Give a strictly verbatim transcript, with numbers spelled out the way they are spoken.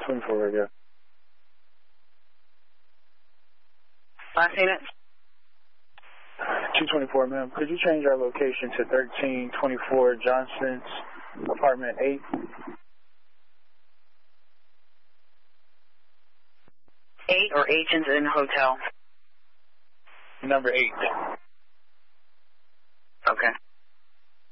twenty-four radio. Last unit? two twenty-four, ma'am. Could you change our location to thirteen twenty-four Johnson's, apartment eight? Eight or agents in hotel? Number eight. Okay.